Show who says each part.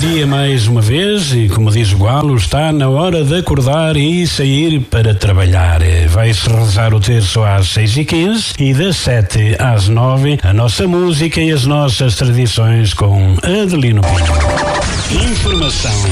Speaker 1: dia mais uma vez e, como diz o Galo, está na hora de acordar e sair para trabalhar. Vai-se rezar o terço às 6h15 e das 7 às 9 a nossa música e as nossas tradições com Adelino Pinho. Informação